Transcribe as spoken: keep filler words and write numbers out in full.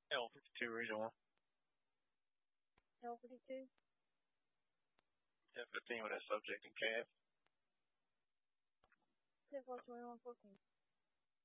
L fifty-two region one. L fifty-two. F fifteen with that subject and cab. ten four twenty-one fourteen.